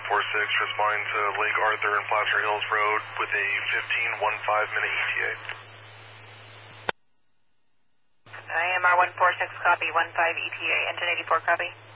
responding to Lake Arthur and Placer Hills Road with a 15-15-minute ETA. IMR 146, copy, 15 ETA, engine 84, copy.